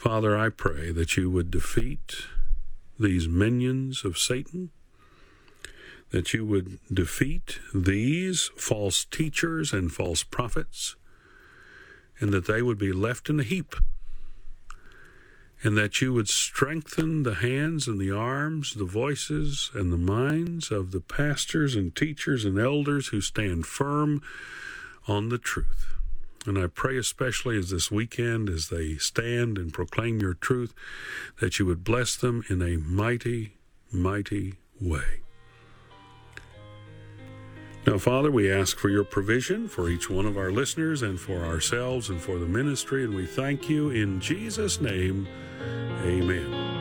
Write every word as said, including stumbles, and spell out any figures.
Father, I pray that you would defeat these minions of Satan, that you would defeat these false teachers and false prophets, and that they would be left in a heap, and that you would strengthen the hands and the arms, the voices and the minds of the pastors and teachers and elders who stand firm on the truth. And I pray especially as this weekend, as they stand and proclaim your truth, that you would bless them in a mighty, mighty way. Now, Father, we ask for your provision for each one of our listeners and for ourselves and for the ministry, and we thank you in Jesus' name. Amen.